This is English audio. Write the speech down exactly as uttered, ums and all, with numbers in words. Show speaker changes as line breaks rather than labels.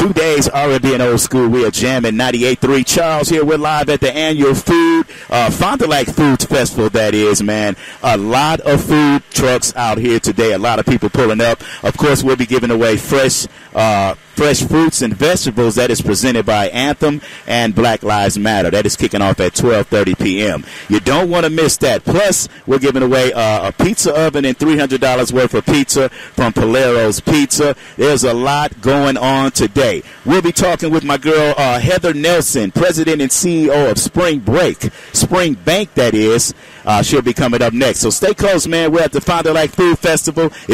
New days, R and B and old school. We are jamming ninety-eight point three. Charles here. We're live at the annual food, uh, Fond du Lac Foods Festival, that is, man. A lot of food trucks out here today. A lot of people pulling up. Of course, we'll be giving away fresh uh, fresh fruits and vegetables. That is presented by Anthem and Black Lives Matter. That is kicking off at twelve thirty p.m. You don't want to miss that. Plus, we're giving away uh, a pizza oven and three hundred dollars worth of pizza from Palero's Pizza. There's a lot going on today. We'll be talking with my girl uh, Heather Nelson, president and C E O of Spring Break, Spring Bank, that is. Uh, she'll be coming up next. So stay close, man. We're at the Fond du Lac Food Festival.